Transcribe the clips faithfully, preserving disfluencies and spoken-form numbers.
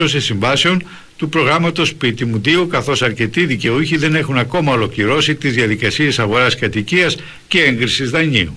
συμβάσεων του προγράμματος Σπίτι μου δύο, καθώς αρκετοί δικαιούχοι δεν έχουν ακόμα ολοκληρώσει τις διαδικασίες αγοράς κατοικίας και έγκρισης δανείου.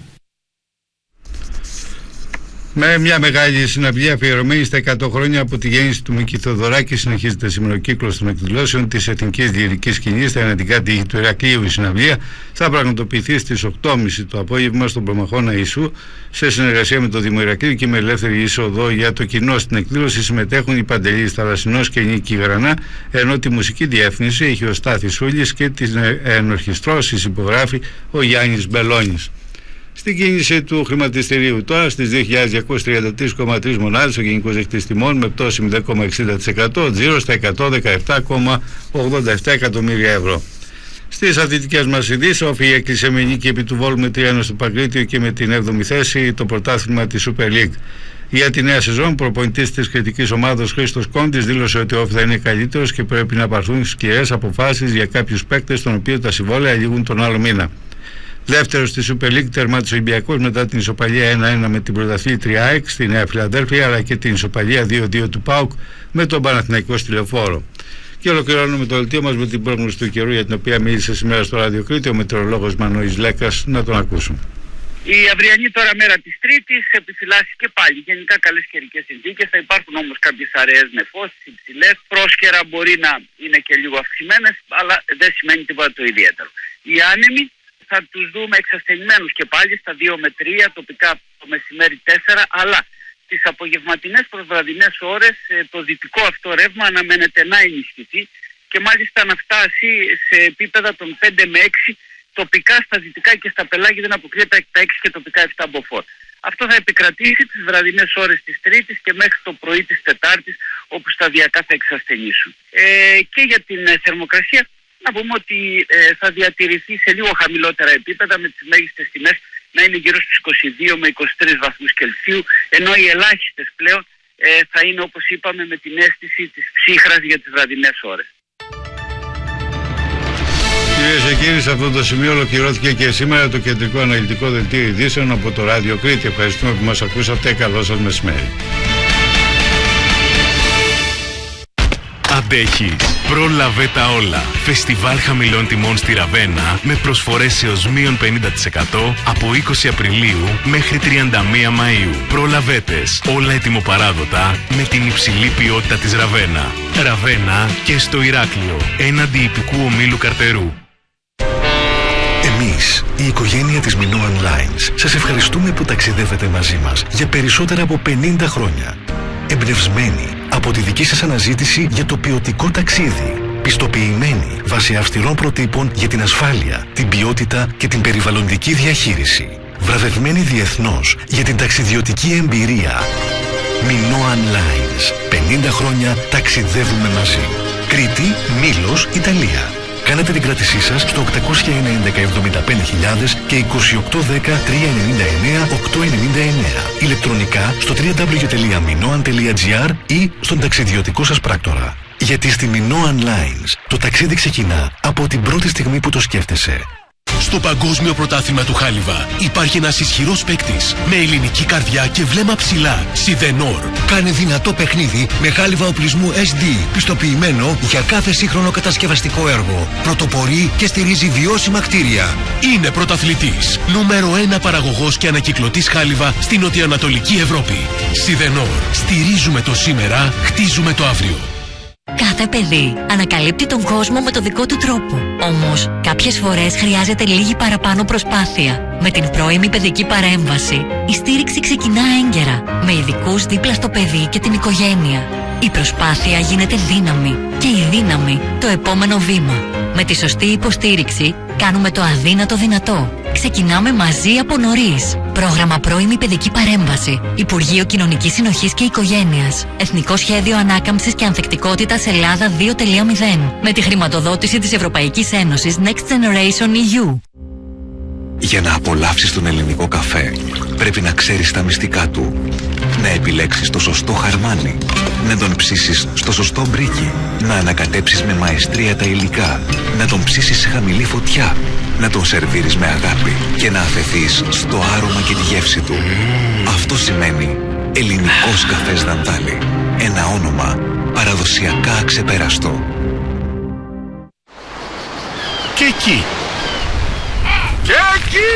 Με μια μεγάλη συναυλία αφιερωμένη στα εκατό χρόνια από τη γέννηση του Μίκη Θοδωράκη, συνεχίζεται σήμερα ο κύκλος των εκδηλώσεων της Εθνικής Λυρικής Σκηνής στα εναντικά τείχη του Ηρακλείου. Η συναυλία θα πραγματοποιηθεί στις οκτώ και μισή το απόγευμα στον Προμαχώνα Ιησού, σε συνεργασία με το Δήμο Ηρακλείου και με ελεύθερη είσοδο για το κοινό. Στην εκδήλωση συμμετέχουν η Παντελής Θαλασσινός και η Νίκη Γρανά, ενώ τη μουσική διεύθυνση έχει ο Στάθης Σούλης και τις ενορχιστρώσεις υπογράφει ο Γιάννης Μπελώνης. Στην κίνηση του χρηματιστηρίου τώρα στις δύο χιλιάδες διακόσιες τριάντα τρία κόμμα τρία μονάδες ο γενικός δείκτης τιμών με πτώση μηδέν κόμμα εξήντα τοις εκατό, τζίρο στα εκατόν δεκαεπτά κόμμα ογδόντα επτά εκατομμύρια ευρώ. Στις αθλητικές μας ειδήσεις, ο Όφη έκλεισε με νίκη επί του Βόλου με τρία ένα στο Παγκρίτιο και με την έβδομη θέση το πρωτάθλημα της Super League. Για τη νέα σεζόν, προπονητής της κριτικής ομάδας Χρήστος Κόντης δήλωσε ότι ο Όφη θα είναι καλύτερος και πρέπει να πάρθουν σκληρές αποφάσεις για κάποιους παίκτες, των οποίων τα συμβόλαια λήγουν τον άλλο μήνα. Δεύτερος στη Super League τερμάτισε ο Ολυμπιακός μετά την ισοπαλία ένα ένα με την πρωταθλήτρια ΑΕΚ στη Νέα Φιλαδέλφια, αλλά και την ισοπαλία δύο δύο του ΠΑΟΚ με τον Παναθηναϊκό στη Λεωφόρο. Και ολοκληρώνουμε το δελτίο μας με την πρόγνωση του καιρού, για την οποία μίλησε σήμερα στο Ραδιοκρήτη ο μετεωρολόγος Μανώης Λέκας. Να τον ακούσουμε. Η αυριανή τώρα μέρα της Τρίτης επιφυλάσσει και πάλι γενικά καλές καιρικές συνθήκες. Θα υπάρχουν όμως κάποιες αραιές νεφώσεις υψηλές. Πρόσχερα μπορεί να είναι και λίγο αυξημένες, αλλά δεν σημαίνει τίποτα το ιδιαίτερο. Οι άνεμοι θα τους δούμε εξασθενημένους και πάλι στα δύο με τρία, τοπικά το μεσημέρι τέσσερα, αλλά τις απογευματινές προς βραδινές ώρες το δυτικό αυτό ρεύμα αναμένεται να ενισχυθεί και μάλιστα να φτάσει σε επίπεδα των πέντε με έξι, τοπικά στα δυτικά και στα πελάγια δεν αποκλείεται τα έξι και τοπικά επτά μποφόρ. Αυτό θα επικρατήσει τις βραδινές ώρες της Τρίτης και μέχρι το πρωί της Τετάρτης, όπου σταδιακά θα εξασθενήσουν. Ε, και για την ε, θερμοκρασία, να πούμε ότι ε, θα διατηρηθεί σε λίγο χαμηλότερα επίπεδα, με τις μέγιστες τιμές να είναι γύρω στους είκοσι δύο με είκοσι τρεις βαθμούς Κελσίου, ενώ οι ελάχιστες πλέον ε, θα είναι, όπως είπαμε, με την αίσθηση της ψύχρας για τις βραδινές ώρες. Κυρίες και κύριοι, σε αυτό το σημείο ολοκληρώθηκε και σήμερα το κεντρικό αναλυτικό δελτίο ειδήσεων από το Ράδιο Κρήτη. Ευχαριστούμε που μας ακούσατε. Καλό σας μεσημέρι. Αντέχεις. Πρόλαβε τα όλα. Φεστιβάλ χαμηλών τιμών στη Ραβένα με προσφορές έως μείον πενήντα τοις εκατό από είκοσι Απριλίου μέχρι τριάντα μία Μαΐου. Προλαβέτες. Όλα ετοιμοπαράδοτα με την υψηλή ποιότητα της Ραβένα. Ραβένα και στο Ηράκλειο. Έναντι υπηκού ομίλου Καρτερού. Εμείς, η οικογένεια της Minoan Lines, σας ευχαριστούμε που ταξιδεύετε μαζί μας για περισσότερα από πενήντα χρόνια. Εμπνευσμένοι από τη δική σας αναζήτηση για το ποιοτικό ταξίδι. Πιστοποιημένοι βάσει αυστηρών προτύπων για την ασφάλεια, την ποιότητα και την περιβαλλοντική διαχείριση. Βραβευμένοι διεθνώς για την ταξιδιωτική εμπειρία. Minoan Lines. πενήντα χρόνια ταξιδεύουμε μαζί. Κρήτη, Μήλος, Ιταλία. Κάνετε την κράτησή σας στο οκτακόσια ενενήντα εβδομήντα πέντε χιλιάδες και είκοσι οκτώ δέκα τριακόσια ενενήντα εννέα οκτακόσια ενενήντα εννέα. Ηλεκτρονικά στο double-u double-u double-u τελεία minoan τελεία gr ή στον ταξιδιωτικό σας πράκτορα. Γιατί στη Minoan Lines το ταξίδι ξεκινά από την πρώτη στιγμή που το σκέφτεσαι. Στο Παγκόσμιο Πρωτάθλημα του Χάλιβα υπάρχει ένας ισχυρός παίκτης με ελληνική καρδιά και βλέμμα ψηλά. Σιδενόρ. Κάνε δυνατό παιχνίδι με χάλιβα οπλισμού ες ντι, πιστοποιημένο για κάθε σύγχρονο κατασκευαστικό έργο. Πρωτοπορεί και στηρίζει βιώσιμα κτίρια. Είναι πρωταθλητής. Νούμερο ένα παραγωγός και ανακυκλωτής χάλιβα στην νοτιοανατολική Ευρώπη. Σιδενόρ. Στηρίζουμε το σήμερα, χτίζουμε το αύριο. Κάθε παιδί ανακαλύπτει τον κόσμο με το δικό του τρόπο. Όμως, κάποιες φορές χρειάζεται λίγη παραπάνω προσπάθεια. Με την πρώιμη παιδική παρέμβαση, η στήριξη ξεκινά έγκαιρα, με ειδικούς δίπλα στο παιδί και την οικογένεια. Η προσπάθεια γίνεται δύναμη και η δύναμη το επόμενο βήμα. Με τη σωστή υποστήριξη, κάνουμε το αδύνατο δυνατό. Ξεκινάμε μαζί από νωρίς. Πρόγραμμα πρώιμη παιδική παρέμβαση. Υπουργείο Κοινωνικής Συνοχής και Οικογένειας. Εθνικό Σχέδιο Ανάκαμψης και Ανθεκτικότητας Ελλάδα δύο τελεία μηδέν. Με τη χρηματοδότηση της Ευρωπαϊκής Ένωσης Next Generation ι γιου. Για να απολαύσεις τον ελληνικό καφέ, πρέπει να ξέρεις τα μυστικά του. Να επιλέξεις το σωστό χαρμάνι. Να τον ψήσεις στο σωστό μπρίκι. Να ανακατέψεις με μαεστρία τα υλικά. Να τον ψήσεις σε χαμηλή φωτιά. Να τον σερβίρεις με αγάπη. Και να αφαιθείς στο άρωμα και τη γεύση του. Αυτό σημαίνει ελληνικός καφές Δαντάλη. Ένα όνομα παραδοσιακά αξεπέραστο. Και εκεί. Και εκεί.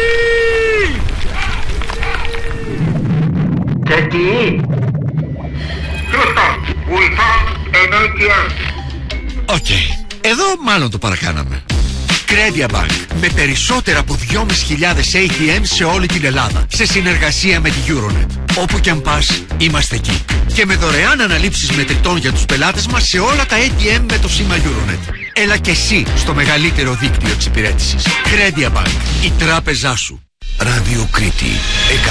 Και εκεί. Houston, we have an έι τι εμ. Οκ. Okay. Εδώ μάλλον το παρακάναμε. Credia Bank. Με περισσότερα από δυόμισι χιλιάδες έι τι εμ σε όλη την Ελλάδα. Σε συνεργασία με τη Euronet. Όπου κι αν πας, είμαστε εκεί. Και με δωρεάν αναλήψεις μετρητών για τους πελάτες μας σε όλα τα έι τι εμ με το σήμα Euronet. Έλα και εσύ στο μεγαλύτερο δίκτυο εξυπηρέτησης. Credia Bank. Η τράπεζά σου. Ράδιο Κρήτη.